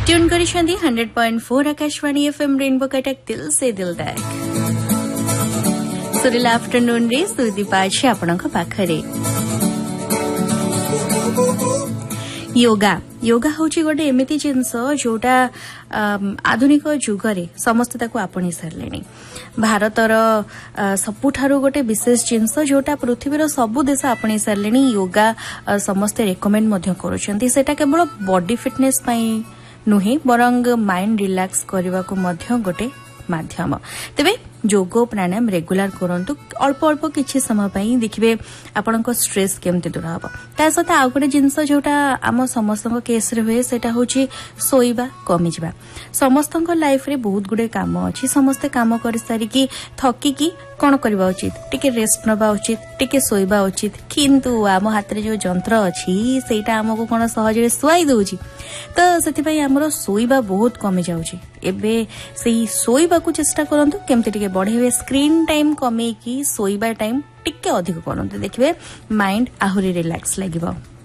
Tune करिसेंदी 100.4 Akashvani FM rainbow Cuttack दिल से दिल तक सुरीला आफ्टरनून रे सुदीपा अछि आपनक पाखरे। योगा होची गोटे एमिति जिनस जोटा आधुनिक जुगरे समस्त ताको आपणी सारलेनी। भारतर सबुठारु गोटे विशेष जिनस जोटा पृथ्वीर सबु देश आपणी सारलेनी। योगा समस्त रेकमेंड मध्य करूछंती। सेटा केवल बॉडी फिटनेस पई नुहे बरंग माइंड रिलैक्स करने को मध्य गोटे माध्यम। तेबे योग प्राणायाम रेगुलर करंतु अल्प अल्प किछि समय पई देखिबे आपनको स्ट्रेस केमते दूर हबो। ता सता आ गोटे जिंस जोटा आम समस्तक केस रे होए सेटा होची सोइबा कमी जिबा। समस्तक लाइफ रे बहुत गुडे काम अछि। समस्त काम करि सारी की थकी की कोन करबा उचित, टिके रेस्ट नबा उचित, टिके सोइबा उचित। किंतु आम हाथ रे जो जंत्र अछि सेटा हमको कोन सहज रे सुआई दोछि। तो सेति पई हमरो सोइबा बहुत कमी जाउछि। एबे सेही सोइबा को चेष्टा करंतु केमते टिके बढ़ेबे। स्क्रीन टाइम कमे की सोइबा टाइम टिके अधिक करंतु। देखिबे माइंड आहुरी रिलैक्स लागिबो।